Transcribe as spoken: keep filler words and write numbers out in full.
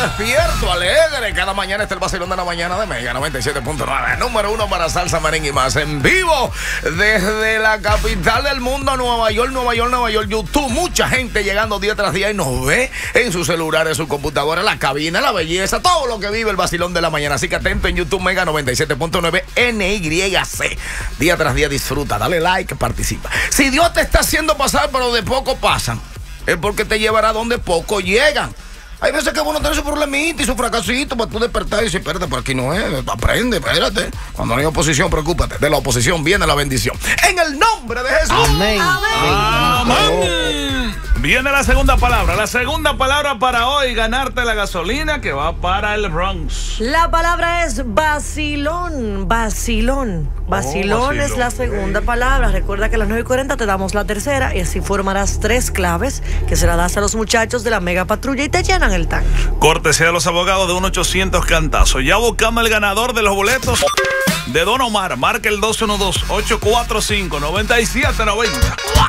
despierto, alegre. Cada mañana está el vacilón de la mañana de Mega noventa y siete punto nueve. Número uno para salsa, merengue y más. En vivo desde la capital del mundo, Nueva York, Nueva York, Nueva York. YouTube. Mucha gente llegando día tras día y nos ve en su celular, en su computadora, la cabina, la belleza, todo lo que vive el vacilón de la mañana. Así que atento en YouTube, Mega noventa y siete punto nueve N Y C. Día tras día disfruta, dale like, participa. Si Dios te está haciendo pasar, pero de poco pasan, es porque te llevará donde poco llegan. Hay veces que uno tiene su problemita y su fracasito para tú despertar y decir, espérate, por aquí no es, aprende, espérate. Cuando no hay oposición, preocúpate. De la oposición viene la bendición. En el nombre de Jesús. Amén. Amén. Amén. Viene la segunda palabra. La segunda palabra para hoy, ganarte la gasolina que va para el Bronx. La palabra es vacilón, vacilón. Vacilón, Oh, vacilón, es la segunda palabra. Recuerda que a las nueve y cuarenta te damos la tercera y así formarás tres claves que se las das a los muchachos de la Mega Patrulla y te llenan el tanque. Cortesía de los abogados de uno ochocientos Cantazo. Ya buscamos el ganador de los boletos de Don Omar. Marca el dos uno dos, ocho cuatro cinco, nueve siete nueve cero.